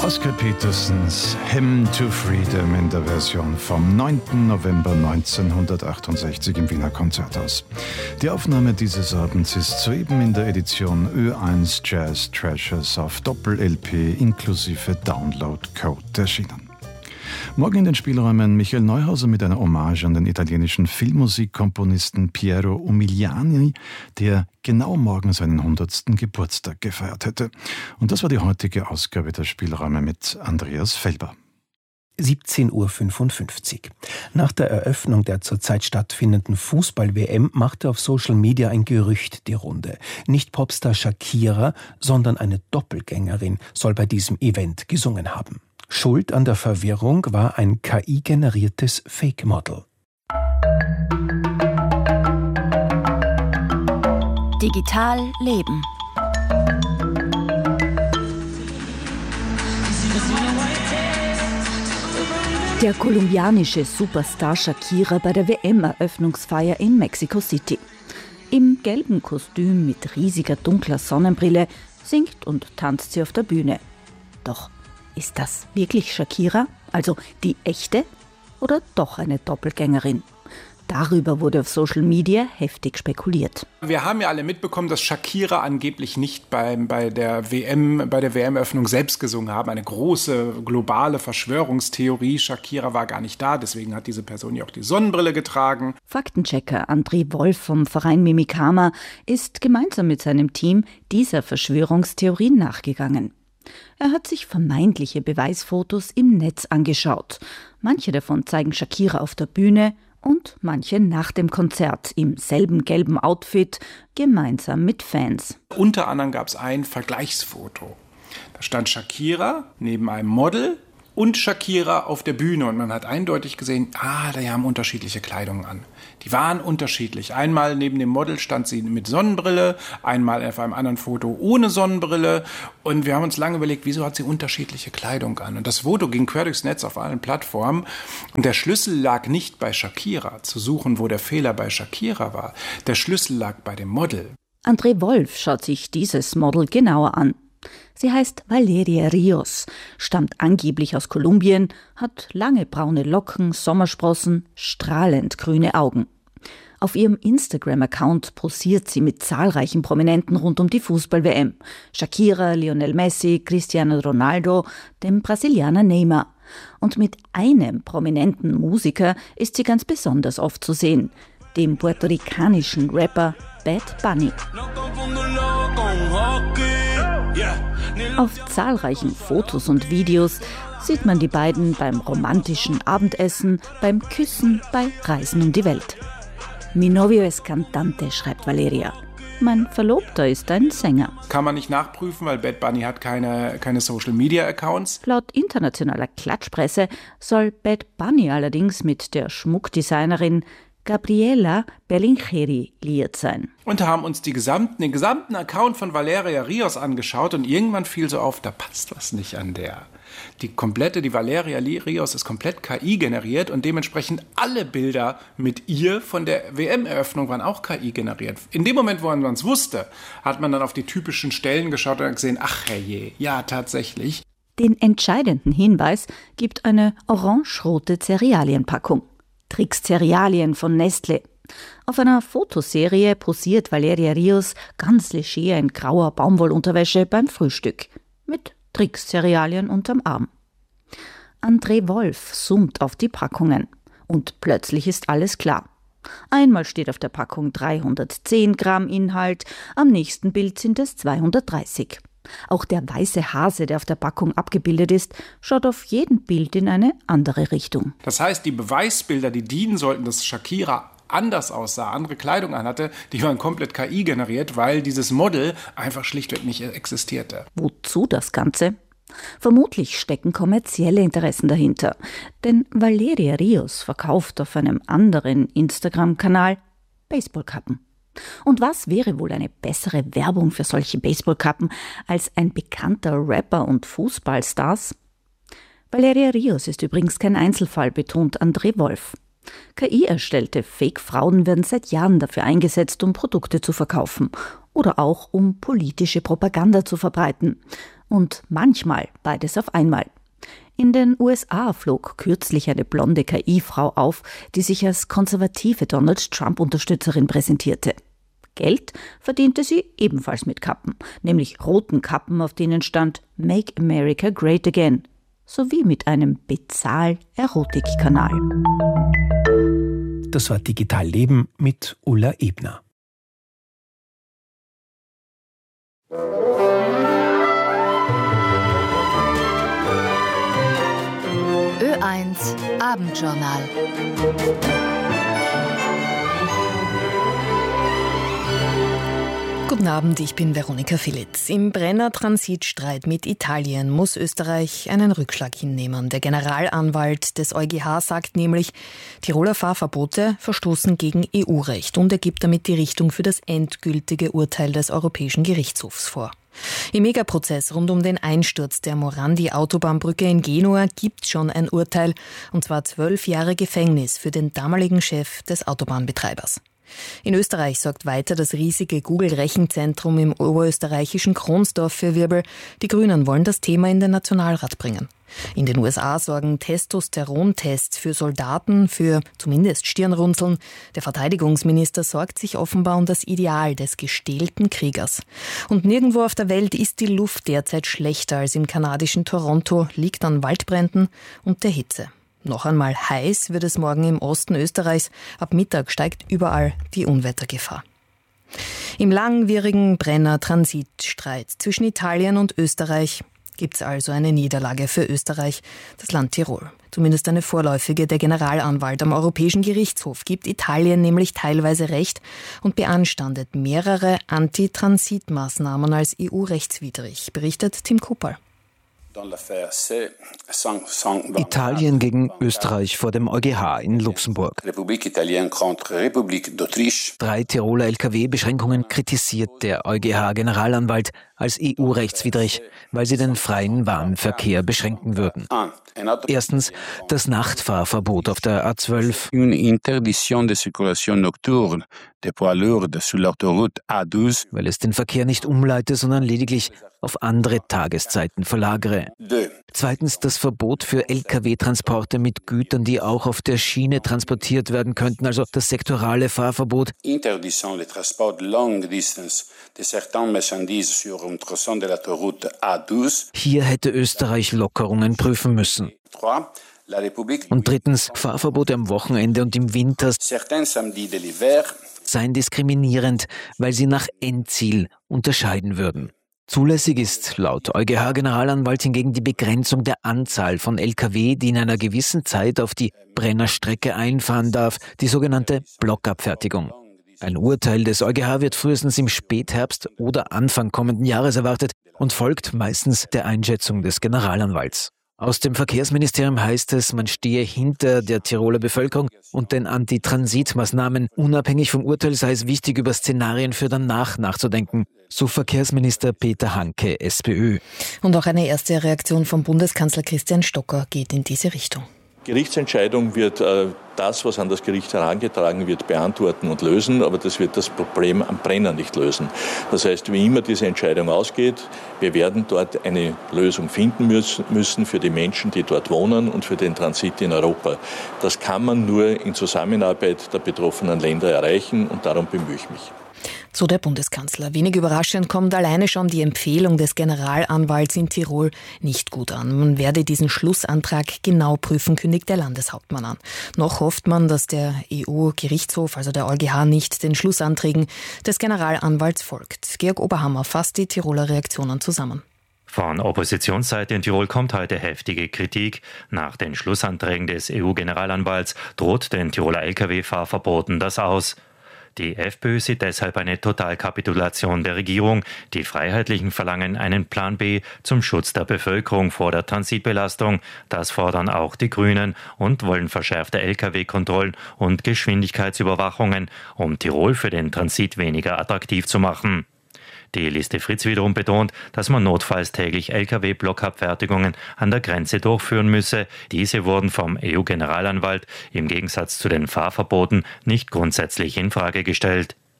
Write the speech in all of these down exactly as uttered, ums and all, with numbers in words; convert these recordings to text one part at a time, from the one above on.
Oscar Petersens Hymn to Freedom in der Version vom neunten November neunzehnhundertachtundsechzig im Wiener Konzerthaus. Die Aufnahme dieses Abends ist soeben in der Edition Ö eins Jazz Treasures auf Doppel-L P inklusive Download-Code erschienen. Morgen in den Spielräumen Michael Neuhauser mit einer Hommage an den italienischen Filmmusikkomponisten Piero Umiliani, der genau morgen seinen hundertsten Geburtstag gefeiert hätte. Und das war die heutige Ausgabe der Spielräume mit Andreas Felber. siebzehn Uhr fünfundfünfzig. Nach der Eröffnung der zurzeit stattfindenden Fußball-W M machte auf Social Media ein Gerücht die Runde. Nicht Popstar Shakira, sondern eine Doppelgängerin soll bei diesem Event gesungen haben. Schuld an der Verwirrung war ein K I-generiertes Fake-Model. Digital leben. Der kolumbianische Superstar Shakira bei der W M-Eröffnungsfeier in Mexico City. Im gelben Kostüm mit riesiger dunkler Sonnenbrille singt und tanzt sie auf der Bühne. Doch ist das wirklich Shakira, also die echte, oder doch eine Doppelgängerin? Darüber wurde auf Social Media heftig spekuliert. Wir haben ja alle mitbekommen, dass Shakira angeblich nicht bei, bei der W M, bei der W M-Eröffnung selbst gesungen haben. Eine große globale Verschwörungstheorie. Shakira war gar nicht da, deswegen hat diese Person ja auch die Sonnenbrille getragen. Faktenchecker André Wolf vom Verein Mimikama ist gemeinsam mit seinem Team dieser Verschwörungstheorie nachgegangen. Er hat sich vermeintliche Beweisfotos im Netz angeschaut. Manche davon zeigen Shakira auf der Bühne und manche nach dem Konzert im selben gelben Outfit, gemeinsam mit Fans. Unter anderem gab es ein Vergleichsfoto. Da stand Shakira neben einem Model und Shakira auf der Bühne. Und man hat eindeutig gesehen, ah, die haben unterschiedliche Kleidung an. Die waren unterschiedlich. Einmal neben dem Model stand sie mit Sonnenbrille, einmal auf einem anderen Foto ohne Sonnenbrille. Und wir haben uns lange überlegt, wieso hat sie unterschiedliche Kleidung an? Und das Foto ging quer durchs Netz auf allen Plattformen. Und der Schlüssel lag nicht bei Shakira, zu suchen, wo der Fehler bei Shakira war. Der Schlüssel lag bei dem Model. André Wolf schaut sich dieses Model genauer an. Sie heißt Valeria Rios, stammt angeblich aus Kolumbien, hat lange braune Locken, Sommersprossen, strahlend grüne Augen. Auf ihrem Instagram-Account posiert sie mit zahlreichen Prominenten rund um die Fußball-W M. Shakira, Lionel Messi, Cristiano Ronaldo, dem Brasilianer Neymar. Und mit einem prominenten Musiker ist sie ganz besonders oft zu sehen, dem puerto-ricanischen Rapper Bad Bunny. Auf zahlreichen Fotos und Videos sieht man die beiden beim romantischen Abendessen, beim Küssen, bei Reisen um die Welt. Mi novio es cantante, schreibt Valeria. Mein Verlobter ist ein Sänger. Kann man nicht nachprüfen, weil Bad Bunny hat keine, keine Social-Media-Accounts. Laut internationaler Klatschpresse soll Bad Bunny allerdings mit der Schmuckdesignerin Gabriela Berlingeri liiert sein. Und haben uns die gesamten, den gesamten Account von Valeria Rios angeschaut und irgendwann fiel so auf, da passt was nicht an der. Die komplette, die Valeria Rios ist komplett K I generiert und dementsprechend alle Bilder mit ihr von der W M-Eröffnung waren auch K I generiert. In dem Moment, wo man es wusste, hat man dann auf die typischen Stellen geschaut und gesehen, ach herrje, ja tatsächlich. Den entscheidenden Hinweis gibt eine orange-rote Cerealienpackung. Trix Cerealien von Nestlé. Auf einer Fotoserie posiert Valeria Rios ganz leger in grauer Baumwollunterwäsche beim Frühstück. Mit Trix Cerealien unterm Arm. André Wolf zoomt auf die Packungen. Und plötzlich ist alles klar. Einmal steht auf der Packung dreihundertzehn Gramm Inhalt, am nächsten Bild sind es zweihundertdreißig. Auch der weiße Hase, der auf der Packung abgebildet ist, schaut auf jedem Bild in eine andere Richtung. Das heißt, die Beweisbilder, die dienen sollten, dass Shakira anders aussah, andere Kleidung anhatte, die waren komplett K I generiert, weil dieses Model einfach schlichtweg nicht existierte. Wozu das Ganze? Vermutlich stecken kommerzielle Interessen dahinter. Denn Valeria Rios verkauft auf einem anderen Instagram-Kanal Baseballkappen. Und was wäre wohl eine bessere Werbung für solche Baseballkappen als ein bekannter Rapper und Fußballstars? Valeria Rios ist übrigens kein Einzelfall, betont André Wolf. K I-erstellte Fake-Frauen werden seit Jahren dafür eingesetzt, um Produkte zu verkaufen. oder auch um politische Propaganda zu verbreiten. Und manchmal beides auf einmal. In den U S A flog kürzlich eine blonde K I-Frau auf, die sich als konservative Donald Trump-Unterstützerin präsentierte. Geld verdiente sie ebenfalls mit Kappen, nämlich roten Kappen, auf denen stand Make America Great Again, sowie mit einem Bezahl-Erotik-Kanal. Das war Digital Leben mit Ulla Ebner. Ö eins Abendjournal. Guten Abend, ich bin Veronika Philitz. Im Brenner-Transitstreit mit Italien muss Österreich einen Rückschlag hinnehmen. Der Generalanwalt des EuGH sagt nämlich, Tiroler Fahrverbote verstoßen gegen E U-Recht und er gibt damit die Richtung für das endgültige Urteil des Europäischen Gerichtshofs vor. Im Megaprozess rund um den Einsturz der Morandi-Autobahnbrücke in Genua gibt schon ein Urteil, und zwar zwölf Jahre Gefängnis für den damaligen Chef des Autobahnbetreibers. In Österreich sorgt weiter das riesige Google-Rechenzentrum im oberösterreichischen Kronsdorf für Wirbel. Die Grünen wollen das Thema in den Nationalrat bringen. In den U S A sorgen Testosterontests für Soldaten für zumindest Stirnrunzeln. Der Verteidigungsminister sorgt sich offenbar um das Ideal des gestählten Kriegers. Und nirgendwo auf der Welt ist die Luft derzeit schlechter als im kanadischen Toronto, liegt an Waldbränden und der Hitze. Noch einmal heiß wird es morgen im Osten Österreichs. Ab Mittag steigt überall die Unwettergefahr. Im langwierigen Brenner-Transitstreit zwischen Italien und Österreich gibt es also eine Niederlage für Österreich, das Land Tirol. Zumindest eine vorläufige. Der Generalanwalt am Europäischen Gerichtshof gibt Italien nämlich teilweise Recht und beanstandet mehrere Antitransitmaßnahmen als E U-rechtswidrig, berichtet Tim Kupperl. Italien gegen Österreich vor dem EuGH in Luxemburg. Drei Tiroler L K W-Beschränkungen kritisiert der EuGH-Generalanwalt als E U-rechtswidrig, weil sie den freien Warenverkehr beschränken würden. Erstens das Nachtfahrverbot auf der A zwölf. Weil es den Verkehr nicht umleite, sondern lediglich auf andere Tageszeiten verlagere. Zweitens das Verbot für L K W-Transporte mit Gütern, die auch auf der Schiene transportiert werden könnten, also das sektorale Fahrverbot. Hier hätte Österreich Lockerungen prüfen müssen. Und drittens Fahrverbote am Wochenende und im Winter seien diskriminierend, weil sie nach Endziel unterscheiden würden. Zulässig ist laut EuGH-Generalanwalt hingegen die Begrenzung der Anzahl von L K W, die in einer gewissen Zeit auf die Brennerstrecke einfahren darf, die sogenannte Blockabfertigung. Ein Urteil des EuGH wird frühestens im Spätherbst oder Anfang kommenden Jahres erwartet und folgt meistens der Einschätzung des Generalanwalts. Aus dem Verkehrsministerium heißt es, man stehe hinter der Tiroler Bevölkerung und den Antitransitmaßnahmen. Unabhängig vom Urteil sei es wichtig, über Szenarien für danach nachzudenken, so Verkehrsminister Peter Hanke, SPÖ. Und auch eine erste Reaktion vom Bundeskanzler Christian Stocker geht in diese Richtung. Gerichtsentscheidung wird äh, das, was an das Gericht herangetragen wird, beantworten und lösen, aber das wird das Problem am Brenner nicht lösen. Das heißt, wie immer diese Entscheidung ausgeht, wir werden dort eine Lösung finden müssen für die Menschen, die dort wohnen und für den Transit in Europa. Das kann man nur in Zusammenarbeit der betroffenen Länder erreichen und darum bemühe ich mich. So der Bundeskanzler. Wenig überraschend kommt alleine schon die Empfehlung des Generalanwalts in Tirol nicht gut an. Man werde diesen Schlussantrag genau prüfen, kündigt der Landeshauptmann an. Noch hofft man, dass der E U-Gerichtshof, also der EuGH, nicht den Schlussanträgen des Generalanwalts folgt. Georg Oberhammer fasst die Tiroler Reaktionen zusammen. Von Oppositionsseite in Tirol kommt heute heftige Kritik. Nach den Schlussanträgen des E U-Generalanwalts droht den Tiroler L K W-Fahrverboten das aus. Die FPÖ sieht deshalb eine Totalkapitulation der Regierung. Die Freiheitlichen verlangen einen Plan B zum Schutz der Bevölkerung vor der Transitbelastung. Das fordern auch die Grünen und wollen verschärfte L K W-Kontrollen und Geschwindigkeitsüberwachungen, um Tirol für den Transit weniger attraktiv zu machen. Die Liste Fritz wiederum betont, dass man notfalls täglich L K W-Blockabfertigungen an der Grenze durchführen müsse. Diese wurden vom E U-Generalanwalt im Gegensatz zu den Fahrverboten nicht grundsätzlich in Frage gestellt.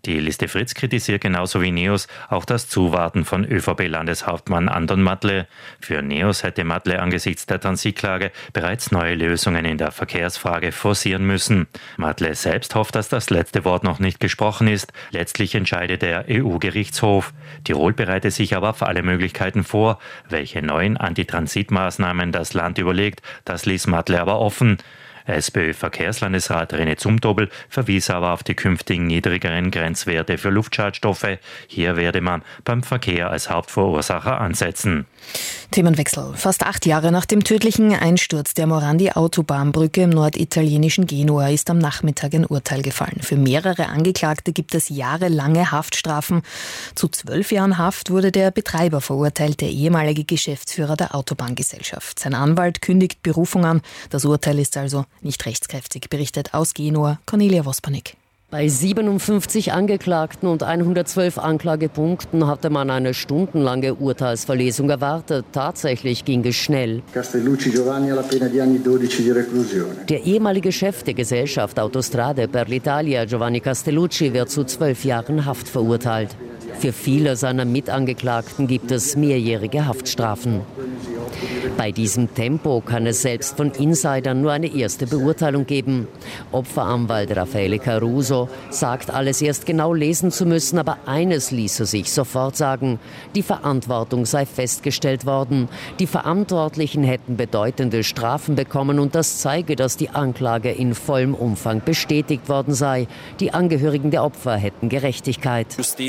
Die Liste Fritz kritisiert genauso wie NEOS auch das Zuwarten von ÖVP-Landeshauptmann Anton Matle. Für NEOS hätte Matle angesichts der Transitklage bereits neue Lösungen in der Verkehrsfrage forcieren müssen. Matle selbst hofft, dass das letzte Wort noch nicht gesprochen ist. Letztlich entscheidet der E U-Gerichtshof. Tirol bereitet sich aber auf alle Möglichkeiten vor. Welche neuen Antitransitmaßnahmen das Land überlegt, das ließ Matle aber offen. SPÖ-Verkehrslandesrat René Zumtobel verwies aber auf die künftigen niedrigeren Grenzwerte für Luftschadstoffe. Hier werde man beim Verkehr als Hauptverursacher ansetzen. Themenwechsel. Fast acht Jahre nach dem tödlichen Einsturz der Morandi-Autobahnbrücke im norditalienischen Genua ist am Nachmittag ein Urteil gefallen. Für mehrere Angeklagte gibt es jahrelange Haftstrafen. Zu zwölf Jahren Haft wurde der Betreiber verurteilt, der ehemalige Geschäftsführer der Autobahngesellschaft. Sein Anwalt kündigt Berufung an. Das Urteil ist also nicht rechtskräftig, berichtet aus Genua Cornelia Wospanik. Bei siebenundfünfzig Angeklagten und hundertzwölf Anklagepunkten hatte man eine stundenlange Urteilsverlesung erwartet. Tatsächlich ging es schnell. Castellucci Giovanni alla pena di anni dodici di reclusione. Der ehemalige Chef der Gesellschaft Autostrade per l'Italia, Giovanni Castellucci, wird zu zwölf Jahren Haft verurteilt. Für viele seiner Mitangeklagten gibt es mehrjährige Haftstrafen. Bei diesem Tempo kann es selbst von Insidern nur eine erste Beurteilung geben. Opferanwalt Raffaele Caruso sagt, alles erst genau lesen zu müssen, aber eines ließe sich sofort sagen: Die Verantwortung sei festgestellt worden. Die Verantwortlichen hätten bedeutende Strafen bekommen und das zeige, dass die Anklage in vollem Umfang bestätigt worden sei. Die Angehörigen der Opfer hätten Gerechtigkeit.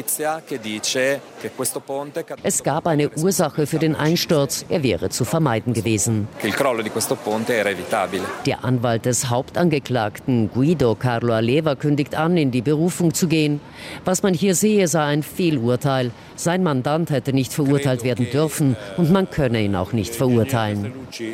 Es gab eine Ursache für den Einsturz, er wäre zu vermeiden gewesen. Der Anwalt des Hauptangeklagten Guido Carlo Aleva kündigt an, in die Berufung zu gehen. Was man hier sehe, sei ein Fehlurteil. Sein Mandant hätte nicht verurteilt werden dürfen und man könne ihn auch nicht verurteilen.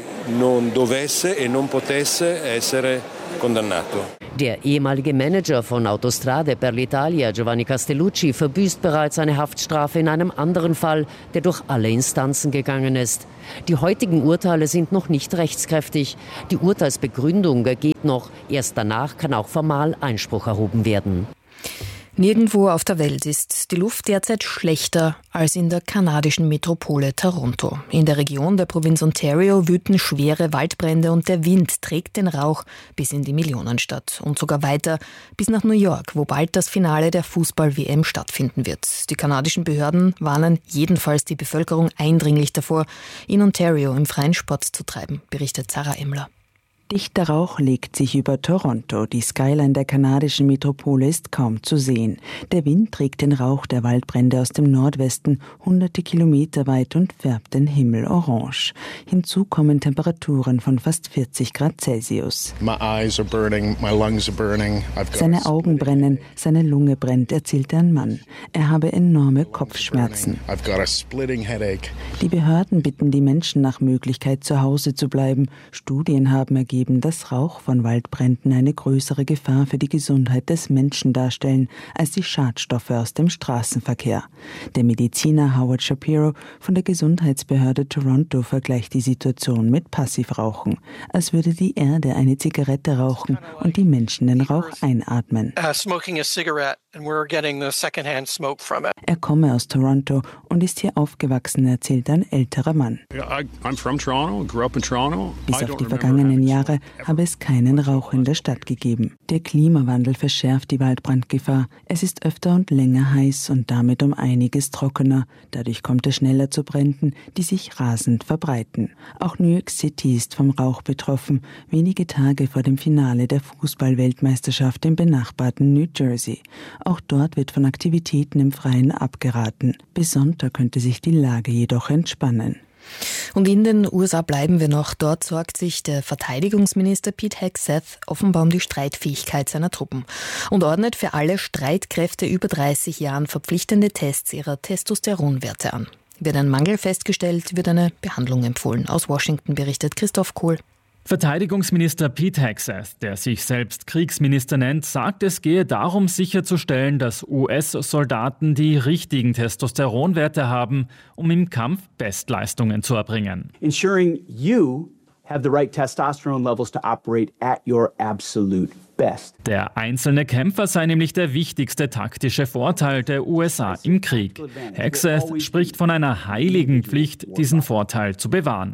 Der ehemalige Manager von Autostrade per l'Italia, Giovanni Castellucci, verbüßt bereits eine Haftstrafe in einem anderen Fall, der durch alle Instanzen gegangen ist. Die heutigen Urteile sind noch nicht rechtskräftig. Die Urteilsbegründung geht noch. Erst danach kann auch formal Einspruch erhoben werden. Nirgendwo auf der Welt ist die Luft derzeit schlechter als in der kanadischen Metropole Toronto. In der Region der Provinz Ontario wüten schwere Waldbrände und der Wind trägt den Rauch bis in die Millionenstadt und sogar weiter bis nach New York, wo bald das Finale der Fußball-W M stattfinden wird. Die kanadischen Behörden warnen jedenfalls die Bevölkerung eindringlich davor, in Ontario im freien Sport zu treiben, berichtet Sarah Emmler. Dichter Rauch legt sich über Toronto. Die Skyline der kanadischen Metropole ist kaum zu sehen. Der Wind trägt den Rauch der Waldbrände aus dem Nordwesten hunderte Kilometer weit und färbt den Himmel orange. Hinzu kommen Temperaturen von fast vierzig Grad Celsius. My eyes are burning, my lungs are burning. Seine Augen brennen, seine Lunge brennt, erzählt ein Mann. Er habe enorme Kopfschmerzen. I've got a splitting headache. Die Behörden bitten die Menschen nach Möglichkeit zu Hause zu bleiben. Studien haben ergeben, dass Rauch von Waldbränden eine größere Gefahr für die Gesundheit des Menschen darstellen als die Schadstoffe aus dem Straßenverkehr. Der Mediziner Howard Shapiro von der Gesundheitsbehörde Toronto vergleicht die Situation mit Passivrauchen, als würde die Erde eine Zigarette rauchen und die Menschen den Rauch einatmen. Er komme aus Toronto und ist hier aufgewachsen, erzählt ein älterer Mann. Bis auf die vergangenen Jahre habe es keinen Rauch in der Stadt gegeben. Der Klimawandel verschärft die Waldbrandgefahr. Es ist öfter und länger heiß und damit um einiges trockener. Dadurch kommt es schneller zu Bränden, die sich rasend verbreiten. Auch New York City ist vom Rauch betroffen, wenige Tage vor dem Finale der Fußball-Weltmeisterschaft im benachbarten New Jersey. Auch dort wird von Aktivitäten im Freien abgeraten. Bis Sonntag könnte sich die Lage jedoch entspannen. Und in den U S A bleiben wir noch. Dort sorgt sich der Verteidigungsminister Pete Hegseth offenbar um die Streitfähigkeit seiner Truppen und ordnet für alle Streitkräfte über dreißig Jahren verpflichtende Tests ihrer Testosteronwerte an. Wird ein Mangel festgestellt, wird eine Behandlung empfohlen. Aus Washington berichtet Christoph Kohl. Verteidigungsminister Pete Hegseth, der sich selbst Kriegsminister nennt, sagt, es gehe darum sicherzustellen, dass U S-Soldaten die richtigen Testosteronwerte haben, um im Kampf Bestleistungen zu erbringen. Ensuring you have the right testosterone levels to operate at your absolute Der einzelne Kämpfer sei nämlich der wichtigste taktische Vorteil der U S A im Krieg. Hegseth spricht von einer heiligen Pflicht, diesen Vorteil zu bewahren.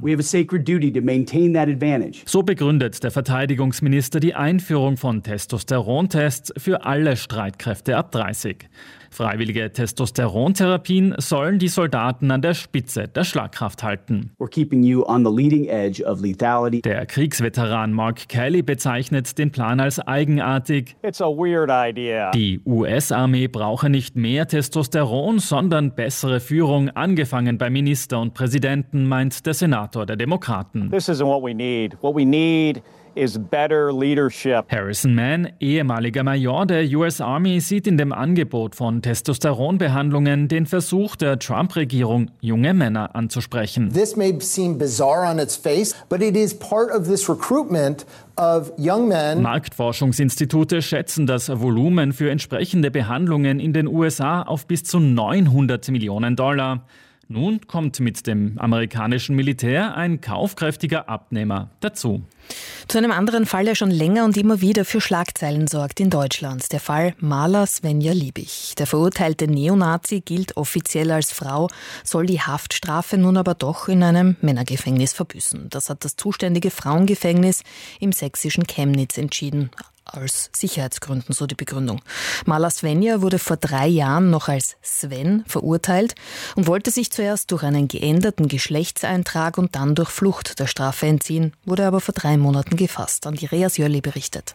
So begründet der Verteidigungsminister die Einführung von Testosterontests für alle Streitkräfte ab dreißig. Freiwillige Testosterontherapien sollen die Soldaten an der Spitze der Schlagkraft halten. Der Kriegsveteran Mark Kelly bezeichnet den Plan als eigenartig. Die U S-Armee brauche nicht mehr Testosteron, sondern bessere Führung, angefangen bei Minister und Präsidenten, meint der Senator der Demokraten. This isn't what we need. What we need is better leadership. Harrison Mann, ehemaliger Major der U S Army, sieht in dem Angebot von Testosteronbehandlungen den Versuch der Trump-Regierung, junge Männer anzusprechen. This may seem bizarre on its face, but it is part of this recruitment of young men. Marktforschungsinstitute schätzen das Volumen für entsprechende Behandlungen in den U S A auf bis zu neunhundert Millionen Dollar. Nun kommt mit dem amerikanischen Militär ein kaufkräftiger Abnehmer dazu. Zu einem anderen Fall, der schon länger und immer wieder für Schlagzeilen sorgt in Deutschland. Der Fall Maler Svenja Liebig. Der verurteilte Neonazi gilt offiziell als Frau, soll die Haftstrafe nun aber doch in einem Männergefängnis verbüßen. Das hat das zuständige Frauengefängnis im sächsischen Chemnitz entschieden. Aus Sicherheitsgründen, so die Begründung. Maler Svenja wurde vor drei Jahren noch als Sven verurteilt und wollte sich zuerst durch einen geänderten Geschlechtseintrag und dann durch Flucht der Strafe entziehen, wurde aber vor drei Monaten gefasst. Andreas Jörli berichtet.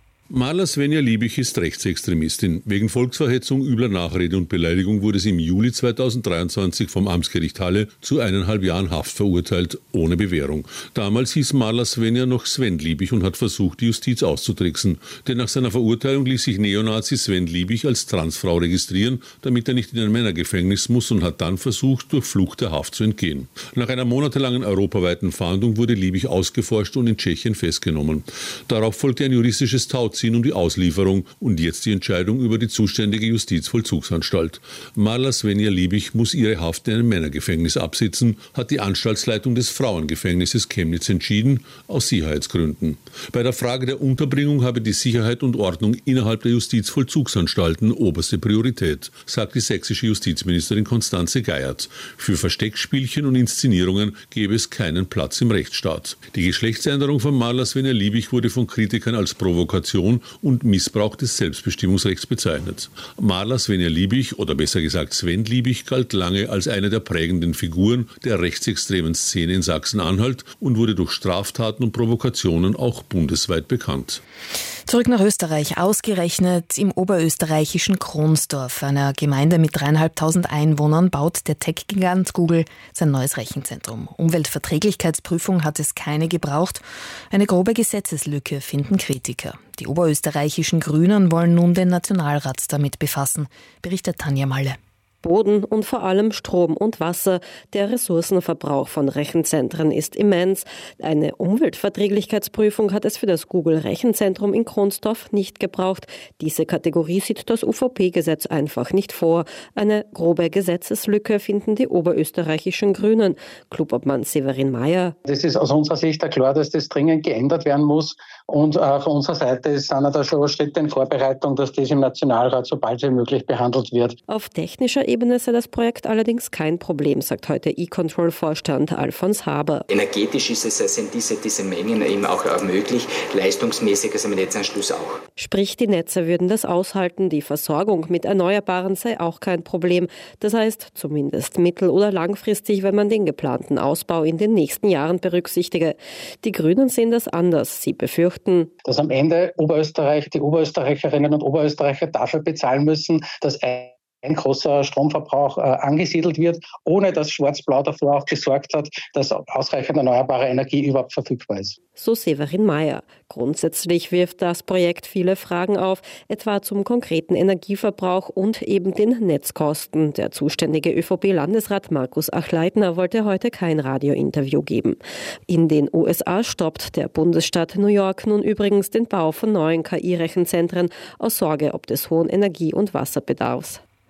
Maler Svenja Liebig ist Rechtsextremistin. Wegen Volksverhetzung, übler Nachrede und Beleidigung wurde sie im Juli zweitausenddreiundzwanzig vom Amtsgericht Halle zu eineinhalb Jahren Haft verurteilt, ohne Bewährung. Damals hieß Maler Svenja noch Sven Liebig und hat versucht, die Justiz auszutricksen. Denn nach seiner Verurteilung ließ sich Neonazi Sven Liebig als Transfrau registrieren, damit er nicht in ein Männergefängnis muss, und hat dann versucht, durch Flucht der Haft zu entgehen. Nach einer monatelangen europaweiten Fahndung wurde Liebig ausgeforscht und in Tschechien festgenommen. Darauf folgte ein juristisches Tauziehen um die Auslieferung und jetzt die Entscheidung über die zuständige Justizvollzugsanstalt. Maler Svenja Liebig muss ihre Haft in einem Männergefängnis absitzen, hat die Anstaltsleitung des Frauengefängnisses Chemnitz entschieden, aus Sicherheitsgründen. Bei der Frage der Unterbringung habe die Sicherheit und Ordnung innerhalb der Justizvollzugsanstalten oberste Priorität, sagt die sächsische Justizministerin Constanze Geiert. Für Versteckspielchen und Inszenierungen gäbe es keinen Platz im Rechtsstaat. Die Geschlechtsänderung von Maler Svenja Liebig wurde von Kritikern als Provokation und Missbrauch des Selbstbestimmungsrechts bezeichnet. Maler Svenja Liebig, oder besser gesagt Sven Liebig, galt lange als eine der prägenden Figuren der rechtsextremen Szene in Sachsen-Anhalt und wurde durch Straftaten und Provokationen auch bundesweit bekannt. Zurück nach Österreich, ausgerechnet im oberösterreichischen Kronsdorf, einer Gemeinde mit dreieinhalbtausend Einwohnern, baut der Tech-Gigant Google sein neues Rechenzentrum. Umweltverträglichkeitsprüfung hat es keine gebraucht. Eine grobe Gesetzeslücke finden Kritiker. Die oberösterreichischen Grünen wollen nun den Nationalrat damit befassen, berichtet Tanja Malle. Boden und vor allem Strom und Wasser. Der Ressourcenverbrauch von Rechenzentren ist immens. Eine Umweltverträglichkeitsprüfung hat es für das Google-Rechenzentrum in Kronsdorf nicht gebraucht. Diese Kategorie sieht das U V P-Gesetz einfach nicht vor. Eine grobe Gesetzeslücke finden die oberösterreichischen Grünen. Klubobmann Severin Mayer. Das ist aus unserer Sicht ja klar, dass das dringend geändert werden muss. Und äh, von unserer Seite sind da schon Schritte in Vorbereitung, dass das im Nationalrat so bald wie möglich behandelt wird. Auf technischer Ebene sei das Projekt allerdings kein Problem, sagt heute E-Control-Vorstand Alfons Haber. Energetisch ist es, sind diese, diese Mengen eben auch möglich, leistungsmäßig ist im Netzanschluss auch. Sprich, die Netze würden das aushalten, die Versorgung mit Erneuerbaren sei auch kein Problem. Das heißt, zumindest mittel- oder langfristig, wenn man den geplanten Ausbau in den nächsten Jahren berücksichtige. Die Grünen sehen das anders. Sie befürchten, dass am Ende Oberösterreich, die Oberösterreicherinnen und Oberösterreicher dafür bezahlen müssen, dass ein ein großer Stromverbrauch äh, angesiedelt wird, ohne dass Schwarz-Blau davor auch gesorgt hat, dass ausreichend erneuerbare Energie überhaupt verfügbar ist. So Severin Mayer. Grundsätzlich wirft das Projekt viele Fragen auf, etwa zum konkreten Energieverbrauch und eben den Netzkosten. Der zuständige ÖVP-Landesrat Markus Achleitner wollte heute kein Radiointerview geben. In den U S A stoppt der Bundesstaat New York nun übrigens den Bau von neuen K I-Rechenzentren aus Sorge ob des hohen Energie- und Wasserbedarfs.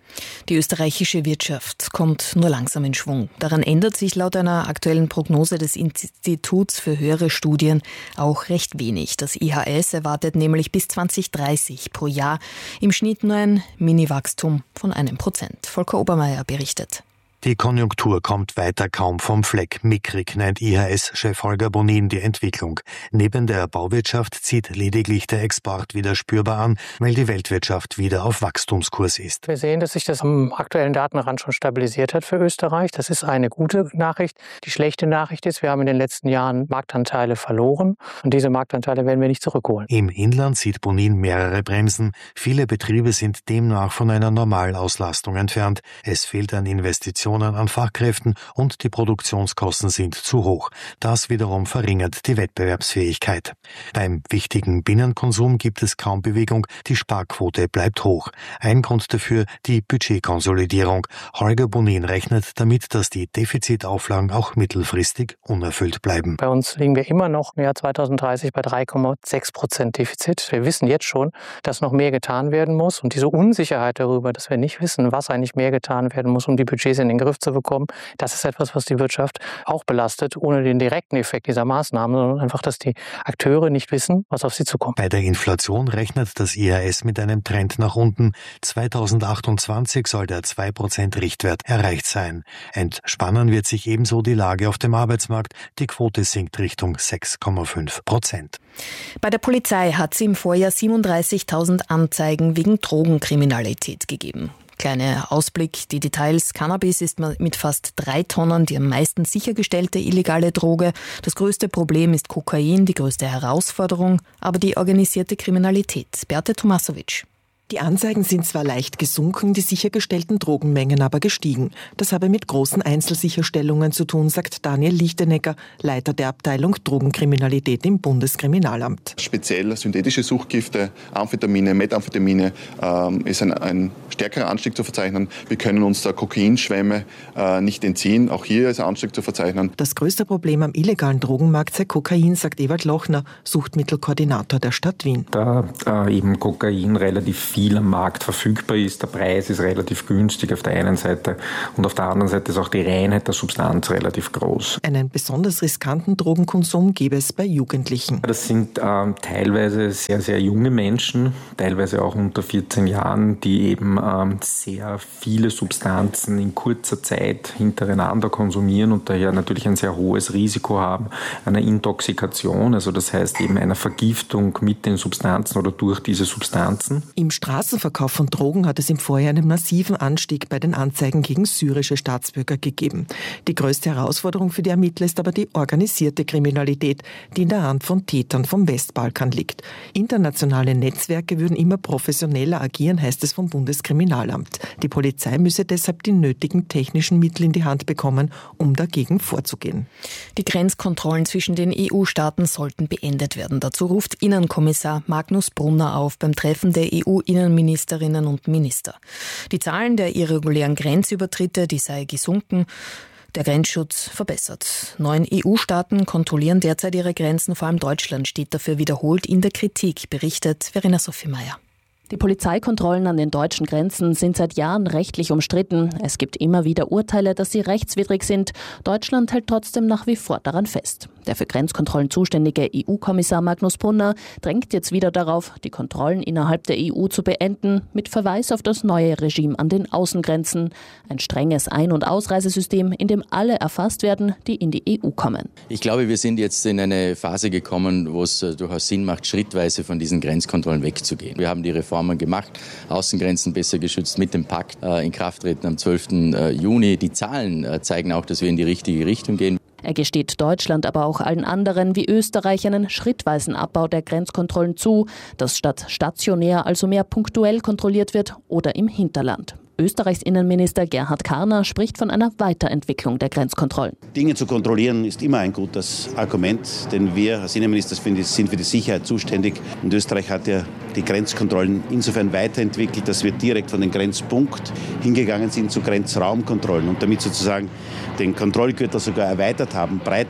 Die österreichische Wirtschaft kommt nur langsam in Schwung. Daran ändert sich laut einer aktuellen Prognose des Instituts für höhere Studien auch recht wenig. Das I H S erwartet nämlich bis zwanzig dreißig pro Jahr im Schnitt nur ein Mini-Wachstum von einem Prozent. Volker Obermeier berichtet. Die Konjunktur kommt weiter kaum vom Fleck. Mickrig nennt I H S-Chef Holger Bonin die Entwicklung. Neben der Bauwirtschaft zieht lediglich der Export wieder spürbar an, weil die Weltwirtschaft wieder auf Wachstumskurs ist. Wir sehen, dass sich das am aktuellen Datenrand schon stabilisiert hat für Österreich. Das ist eine gute Nachricht. Die schlechte Nachricht ist, wir haben in den letzten Jahren Marktanteile verloren und diese Marktanteile werden wir nicht zurückholen. Im Inland sieht Bonin mehrere Bremsen. Viele Betriebe sind demnach von einer Normalauslastung entfernt. Es fehlt an Investitionen an Fachkräften und die Produktionskosten sind zu hoch. Das wiederum verringert die Wettbewerbsfähigkeit. Beim wichtigen Binnenkonsum gibt es kaum Bewegung, die Sparquote bleibt hoch. Ein Grund dafür die Budgetkonsolidierung. Holger Bonin rechnet damit, dass die Defizitauflagen auch mittelfristig unerfüllt bleiben. Bei uns liegen wir immer noch im Jahr zweitausenddreißig bei drei Komma sechs Prozent Defizit. Wir wissen jetzt schon, dass noch mehr getan werden muss und diese Unsicherheit darüber, dass wir nicht wissen, was eigentlich mehr getan werden muss, um die Budgets in den Griff zu bekommen, das ist etwas, was die Wirtschaft auch belastet, ohne den direkten Effekt dieser Maßnahmen, sondern einfach, dass die Akteure nicht wissen, was auf sie zukommt. Bei der Inflation rechnet das I H S mit einem Trend nach unten. zweitausendachtundzwanzig soll der zwei Prozent Richtwert erreicht sein. Entspannen wird sich ebenso die Lage auf dem Arbeitsmarkt. Die Quote sinkt Richtung sechs Komma fünf Prozent. Bei der Polizei hat es im Vorjahr siebenunddreißigtausend Anzeigen wegen Drogenkriminalität gegeben. Kleiner Ausblick, die Details. Cannabis ist mit fast drei Tonnen die am meisten sichergestellte illegale Droge. Das größte Problem ist Kokain, die größte Herausforderung, aber die organisierte Kriminalität. Beate Tomasovic. Die Anzeigen sind zwar leicht gesunken, die sichergestellten Drogenmengen aber gestiegen. Das habe mit großen Einzelsicherstellungen zu tun, sagt Daniel Lichtenegger, Leiter der Abteilung Drogenkriminalität im Bundeskriminalamt. Speziell synthetische Suchtgifte, Amphetamine, Methamphetamine ähm, ist ein, ein stärkerer Anstieg zu verzeichnen. Wir können uns der Kokainschwemme äh, nicht entziehen. Auch hier ist ein Anstieg zu verzeichnen. Das größte Problem am illegalen Drogenmarkt sei Kokain, sagt Ewald Lochner, Suchtmittelkoordinator der Stadt Wien. Da äh, eben Kokain relativ viel viel am Markt verfügbar ist. Der Preis ist relativ günstig auf der einen Seite und auf der anderen Seite ist auch die Reinheit der Substanz relativ groß. Einen besonders riskanten Drogenkonsum gäbe es bei Jugendlichen. Das sind ähm, teilweise sehr, sehr junge Menschen, teilweise auch unter vierzehn Jahren, die eben ähm, sehr viele Substanzen in kurzer Zeit hintereinander konsumieren und daher natürlich ein sehr hohes Risiko haben einer Intoxikation, also das heißt eben einer Vergiftung mit den Substanzen oder durch diese Substanzen. Im Straßenverkauf von Drogen hat es im Vorjahr einen massiven Anstieg bei den Anzeigen gegen syrische Staatsbürger gegeben. Die größte Herausforderung für die Ermittler ist aber die organisierte Kriminalität, die in der Hand von Tätern vom Westbalkan liegt. Internationale Netzwerke würden immer professioneller agieren, heißt es vom Bundeskriminalamt. Die Polizei müsse deshalb die nötigen technischen Mittel in die Hand bekommen, um dagegen vorzugehen. Die Grenzkontrollen zwischen den E U-Staaten sollten beendet werden. Dazu ruft Innenkommissar Magnus Brunner auf beim Treffen der E U-Innenministerinnen und Minister. Die Zahlen der irregulären Grenzübertritte, die sei gesunken, der Grenzschutz verbessert. Neun E U-Staaten kontrollieren derzeit ihre Grenzen, vor allem Deutschland steht dafür wiederholt in der Kritik, berichtet Verena Sophie Meyer. Die Polizeikontrollen an den deutschen Grenzen sind seit Jahren rechtlich umstritten. Es gibt immer wieder Urteile, dass sie rechtswidrig sind. Deutschland hält trotzdem nach wie vor daran fest. Der für Grenzkontrollen zuständige E U-Kommissar Magnus Brunner drängt jetzt wieder darauf, die Kontrollen innerhalb der E U zu beenden, mit Verweis auf das neue Regime an den Außengrenzen. Ein strenges Ein- und Ausreisesystem, in dem alle erfasst werden, die in die E U kommen. Ich glaube, wir sind jetzt in eine Phase gekommen, wo es durchaus Sinn macht, schrittweise von diesen Grenzkontrollen wegzugehen. Wir haben die Reformen gemacht, Außengrenzen besser geschützt mit dem Pakt, äh, in Kraft treten am zwölften Juni. Die Zahlen äh, zeigen auch, dass wir in die richtige Richtung gehen. Er gesteht Deutschland, aber auch allen anderen wie Österreich einen schrittweisen Abbau der Grenzkontrollen zu, dass statt stationär also mehr punktuell kontrolliert wird oder im Hinterland. Österreichs Innenminister Gerhard Karner spricht von einer Weiterentwicklung der Grenzkontrollen. Dinge zu kontrollieren ist immer ein gutes Argument, denn wir als Innenminister sind für die Sicherheit zuständig. Und Österreich hat ja die Grenzkontrollen insofern weiterentwickelt, dass wir direkt von dem Grenzpunkt hingegangen sind zu Grenzraumkontrollen und damit sozusagen den Kontrollgürtel sogar erweitert haben, breiter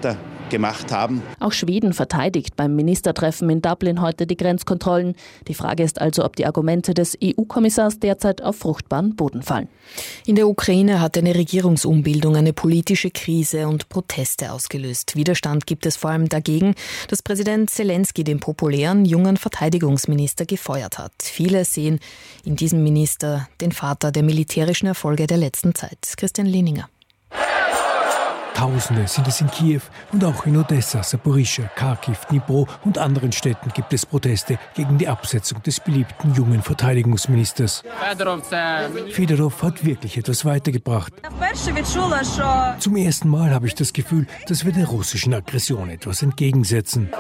gemacht haben. Auch Schweden verteidigt beim Ministertreffen in Dublin heute die Grenzkontrollen. Die Frage ist also, ob die Argumente des E U-Kommissars derzeit auf fruchtbaren Boden fallen. In der Ukraine hat eine Regierungsumbildung eine politische Krise und Proteste ausgelöst. Widerstand gibt es vor allem dagegen, dass Präsident Zelensky den populären jungen Verteidigungsminister gefeuert hat. Viele sehen in diesem Minister den Vater der militärischen Erfolge der letzten Zeit. Christian Lehninger. Tausende sind es in Kiew und auch in Odessa, Saporischschja, Kharkiv, Dnipro und anderen Städten gibt es Proteste gegen die Absetzung des beliebten jungen Verteidigungsministers. Fedorov hat wirklich etwas weitergebracht. Zum ersten Mal habe ich das Gefühl, dass wir der russischen Aggression etwas entgegensetzen.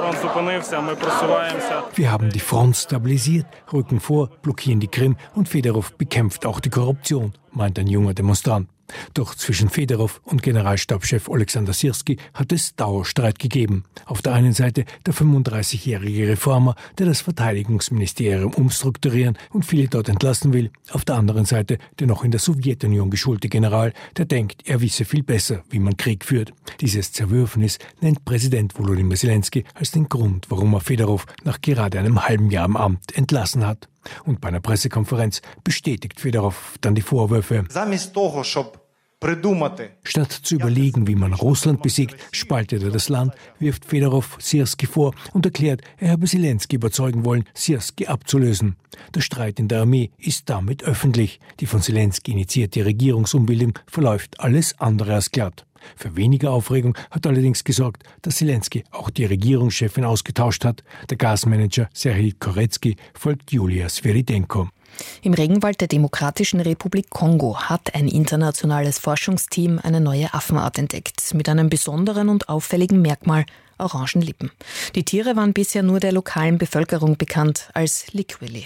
Wir haben die Front stabilisiert, rücken vor, blockieren die Krim und Fedorov bekämpft auch die Korruption, meint ein junger Demonstrant. Doch zwischen Fedorov und Generalstabschef Alexander Syrski hat es Dauerstreit gegeben. Auf der einen Seite der fünfunddreißigjährige Reformer, der das Verteidigungsministerium umstrukturieren und viele dort entlassen will. Auf der anderen Seite der noch in der Sowjetunion geschulte General, der denkt, er wisse viel besser, wie man Krieg führt. Dieses Zerwürfnis nennt Präsident Volodymyr Zelensky als den Grund, warum er Fedorov nach gerade einem halben Jahr im Amt entlassen hat. Und bei einer Pressekonferenz bestätigt Fedorov dann die Vorwürfe. Statt zu überlegen, wie man Russland besiegt, spaltet er das Land, wirft Fedorov Syrski vor und erklärt, er habe Zelensky überzeugen wollen, Syrski abzulösen. Der Streit in der Armee ist damit öffentlich. Die von Zelensky initiierte Regierungsumbildung verläuft alles andere als glatt. Für weniger Aufregung hat allerdings gesorgt, dass Zelensky auch die Regierungschefin ausgetauscht hat. Der Gasmanager Serhii Koretsky folgt Julia Sviridenko. Im Regenwald der Demokratischen Republik Kongo hat ein internationales Forschungsteam eine neue Affenart entdeckt, mit einem besonderen und auffälligen Merkmal: orangen Lippen. Die Tiere waren bisher nur der lokalen Bevölkerung bekannt als Liquili.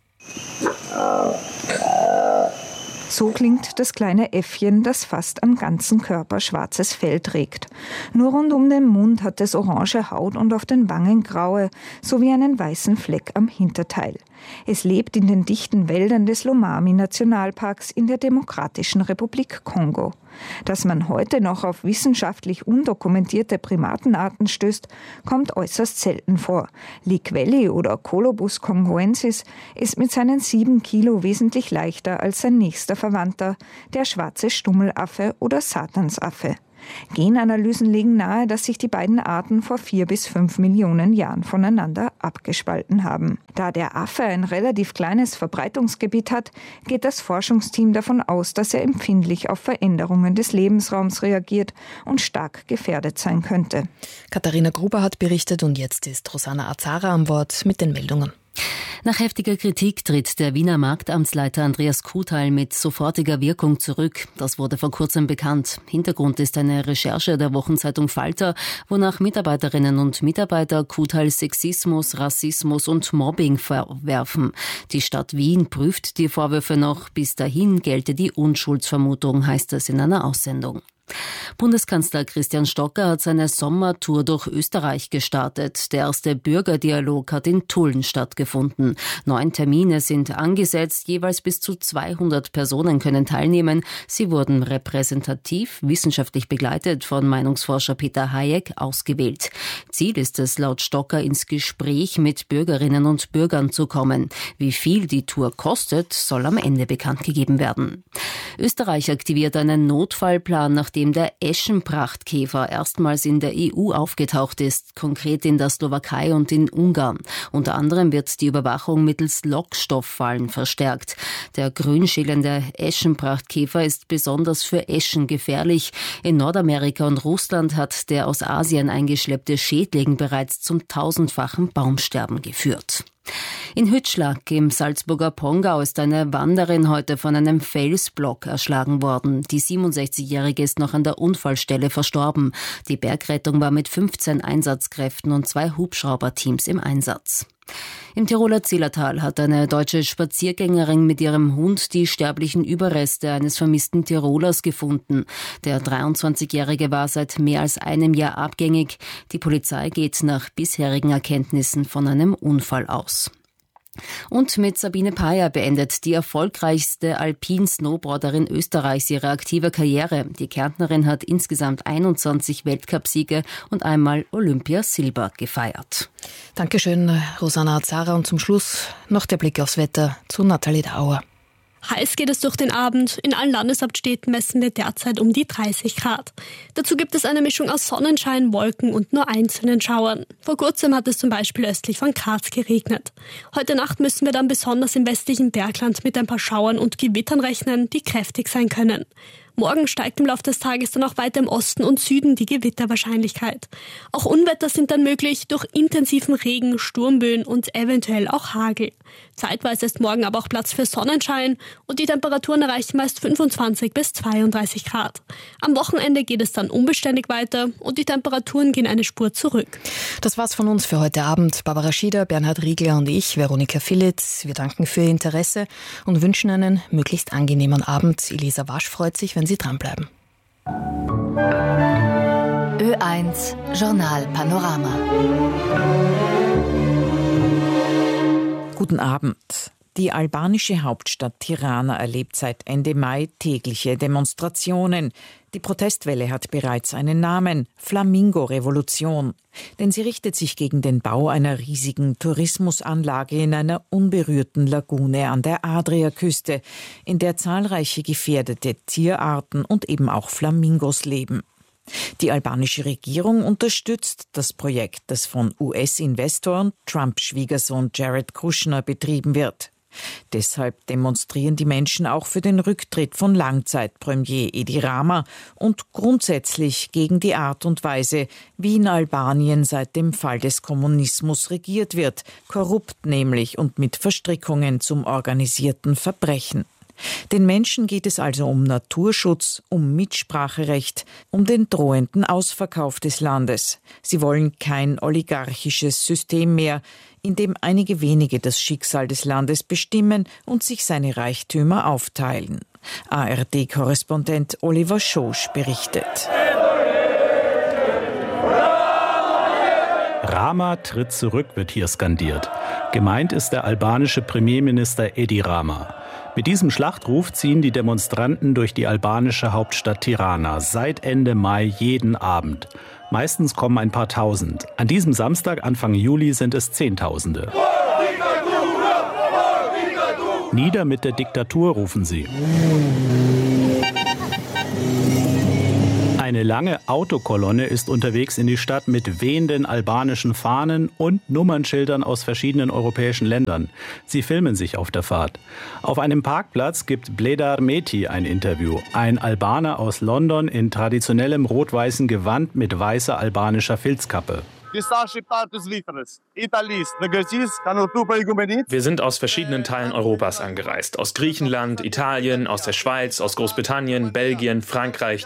So klingt das kleine Äffchen, das fast am ganzen Körper schwarzes Fell trägt. Nur rund um den Mund hat es orange Haut und auf den Wangen graue, sowie einen weißen Fleck am Hinterteil. Es lebt in den dichten Wäldern des Lomami-Nationalparks in der Demokratischen Republik Kongo. Dass man heute noch auf wissenschaftlich undokumentierte Primatenarten stößt, kommt äußerst selten vor. Liqueli oder Colobus congoensis ist mit seinen sieben Kilo wesentlich leichter als sein nächster Verwandter, der schwarze Stummelaffe oder Satansaffe. Genanalysen legen nahe, dass sich die beiden Arten vor vier bis fünf Millionen Jahren voneinander abgespalten haben. Da der Affe ein relativ kleines Verbreitungsgebiet hat, geht das Forschungsteam davon aus, dass er empfindlich auf Veränderungen des Lebensraums reagiert und stark gefährdet sein könnte. Katharina Gruber hat berichtet und jetzt ist Rosanna Azara am Wort mit den Meldungen. Nach heftiger Kritik tritt der Wiener Marktamtsleiter Andreas Kuthal mit sofortiger Wirkung zurück. Das wurde vor kurzem bekannt. Hintergrund ist eine Recherche der Wochenzeitung Falter, wonach Mitarbeiterinnen und Mitarbeiter Kuthal Sexismus, Rassismus und Mobbing vorwerfen. Die Stadt Wien prüft die Vorwürfe noch. Bis dahin gelte die Unschuldsvermutung, heißt es in einer Aussendung. Bundeskanzler Christian Stocker hat seine Sommertour durch Österreich gestartet. Der erste Bürgerdialog hat in Tulln stattgefunden. Neun Termine sind angesetzt, jeweils bis zu zweihundert Personen können teilnehmen. Sie wurden repräsentativ, wissenschaftlich begleitet von Meinungsforscher Peter Hayek ausgewählt. Ziel ist es, laut Stocker ins Gespräch mit Bürgerinnen und Bürgern zu kommen. Wie viel die Tour kostet, soll am Ende bekannt gegeben werden. Österreich aktiviert einen Notfallplan, nachdem der Eschenprachtkäfer erstmals in der E U aufgetaucht ist, konkret in der Slowakei und in Ungarn. Unter anderem wird die Überwachung mittels Lockstofffallen verstärkt. Der grünschillernde Eschenprachtkäfer ist besonders für Eschen gefährlich. In Nordamerika und Russland hat der aus Asien eingeschleppte Schädling bereits zum tausendfachen Baumsterben geführt. In Hütschlag im Salzburger Pongau ist eine Wanderin heute von einem Felsblock erschlagen worden. Die siebenundsechzigjährige ist noch an der Unfallstelle verstorben. Die Bergrettung war mit fünfzehn Einsatzkräften und zwei Hubschrauberteams im Einsatz. Im Tiroler Zillertal hat eine deutsche Spaziergängerin mit ihrem Hund die sterblichen Überreste eines vermissten Tirolers gefunden. Der dreiundzwanzigjährige war seit mehr als einem Jahr abgängig. Die Polizei geht nach bisherigen Erkenntnissen von einem Unfall aus. Und mit Sabine Payer beendet die erfolgreichste Alpin-Snowboarderin Österreichs ihre aktive Karriere. Die Kärntnerin hat insgesamt einundzwanzig Weltcupsiege und einmal Olympiasilber gefeiert. Dankeschön, Rosanna Zara. Und zum Schluss noch der Blick aufs Wetter zu Nathalie Dauer. Heiß geht es durch den Abend. In allen Landeshauptstädten messen wir derzeit um die dreißig Grad. Dazu gibt es eine Mischung aus Sonnenschein, Wolken und nur einzelnen Schauern. Vor kurzem hat es zum Beispiel östlich von Graz geregnet. Heute Nacht müssen wir dann besonders im westlichen Bergland mit ein paar Schauern und Gewittern rechnen, die kräftig sein können. Morgen steigt im Laufe des Tages dann auch weiter im Osten und Süden die Gewitterwahrscheinlichkeit. Auch Unwetter sind dann möglich durch intensiven Regen, Sturmböen und eventuell auch Hagel. Zeitweise ist morgen aber auch Platz für Sonnenschein und die Temperaturen erreichen meist fünfundzwanzig bis zweiunddreißig Grad. Am Wochenende geht es dann unbeständig weiter und die Temperaturen gehen eine Spur zurück. Das war's von uns für heute Abend. Barbara Schieder, Bernhard Riegler und ich, Veronika Philitz. Wir danken für Ihr Interesse und wünschen einen möglichst angenehmen Abend. Elisa Wasch freut sich, wenn Sie dranbleiben. Ö eins Journal Panorama. Guten Abend. Die albanische Hauptstadt Tirana erlebt seit Ende Mai tägliche Demonstrationen. Die Protestwelle hat bereits einen Namen: Flamingo-Revolution. Denn sie richtet sich gegen den Bau einer riesigen Tourismusanlage in einer unberührten Lagune an der Adriaküste, in der zahlreiche gefährdete Tierarten und eben auch Flamingos leben. Die albanische Regierung unterstützt das Projekt, das von U S-Investor und Trump-Schwiegersohn Jared Kushner betrieben wird. Deshalb demonstrieren die Menschen auch für den Rücktritt von Langzeitpremier Edi Rama und grundsätzlich gegen die Art und Weise, wie in Albanien seit dem Fall des Kommunismus regiert wird, korrupt nämlich und mit Verstrickungen zum organisierten Verbrechen. Den Menschen geht es also um Naturschutz, um Mitspracherecht, um den drohenden Ausverkauf des Landes. Sie wollen kein oligarchisches System mehr, in dem einige wenige das Schicksal des Landes bestimmen und sich seine Reichtümer aufteilen. A R D-Korrespondent Oliver Schosch berichtet. Rama tritt zurück, wird hier skandiert. Gemeint ist der albanische Premierminister Edi Rama. Mit diesem Schlachtruf ziehen die Demonstranten durch die albanische Hauptstadt Tirana seit Ende Mai jeden Abend. Meistens kommen ein paar Tausend. An diesem Samstag, Anfang Juli, sind es Zehntausende. Nieder mit der Diktatur, rufen sie. Eine lange Autokolonne ist unterwegs in die Stadt mit wehenden albanischen Fahnen und Nummernschildern aus verschiedenen europäischen Ländern. Sie filmen sich auf der Fahrt. Auf einem Parkplatz gibt Bledar Meti ein Interview. Ein Albaner aus London in traditionellem rot-weißen Gewand mit weißer albanischer Filzkappe. Wir sind aus verschiedenen Teilen Europas angereist. Aus Griechenland, Italien, aus der Schweiz, aus Großbritannien, Belgien, Frankreich,